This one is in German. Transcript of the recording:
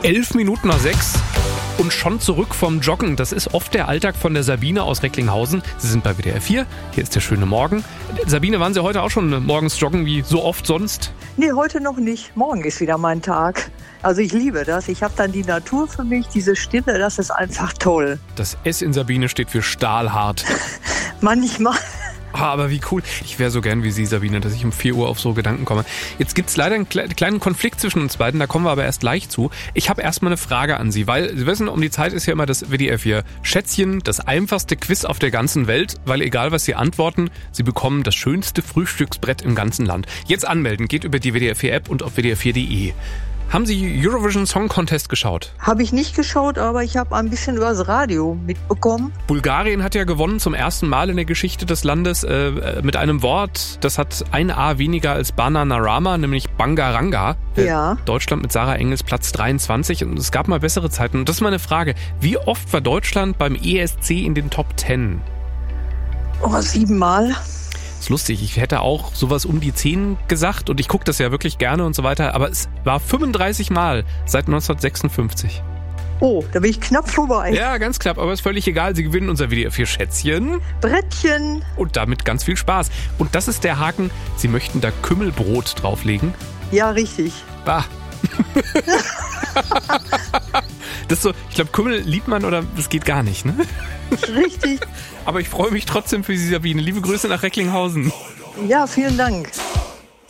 6:11 und schon zurück vom Joggen. Das ist oft der Alltag von der Sabine aus Recklinghausen. Sie sind bei WDR 4. Hier ist der schöne Morgen. Sabine, waren Sie heute auch schon morgens joggen wie so oft sonst? Nee, heute noch nicht. Morgen ist wieder mein Tag. Also ich liebe das. Ich habe dann die Natur für mich, diese Stille, das ist einfach toll. Das S in Sabine steht für stahlhart. Manchmal. Aber wie cool. Ich wäre so gern wie Sie, Sabine, dass ich um 4 Uhr auf so Gedanken komme. Jetzt gibt's leider einen kleinen Konflikt zwischen uns beiden, da kommen wir aber erst gleich zu. Ich habe erstmal eine Frage an Sie, weil Sie wissen, um die Zeit ist ja immer das WDR 4 Schätzchen, das einfachste Quiz auf der ganzen Welt, weil egal was Sie antworten, Sie bekommen das schönste Frühstücksbrett im ganzen Land. Jetzt anmelden, geht über die WDR 4 App und auf WDR4.de. Haben Sie Eurovision Song Contest geschaut? Habe ich nicht geschaut, aber ich habe ein bisschen übers Radio mitbekommen. Bulgarien hat ja gewonnen zum ersten Mal in der Geschichte des Landes mit einem Wort, das hat ein A weniger als Bananarama, nämlich Bangaranga. Ja. Deutschland mit Sarah Engels Platz 23 und es gab mal bessere Zeiten. Und das ist meine Frage, wie oft war Deutschland beim ESC in den Top 10? 7 Mal. Ist lustig, ich hätte auch sowas um die 10 gesagt und ich gucke das ja wirklich gerne und so weiter, aber es war 35 Mal seit 1956. Oh, da bin ich knapp vorbei. Ja, ganz knapp, aber ist völlig egal, Sie gewinnen unser WDR 4 Schätzchen. Brettchen. Und damit ganz viel Spaß. Und das ist der Haken, Sie möchten da Kümmelbrot drauflegen? Ja, richtig. Bah. Das ist so, ich glaube, Kümmel liebt man oder das geht gar nicht, ne? Richtig. Aber ich freue mich trotzdem für Sie, Sabine. Liebe Grüße nach Recklinghausen. Ja, vielen Dank.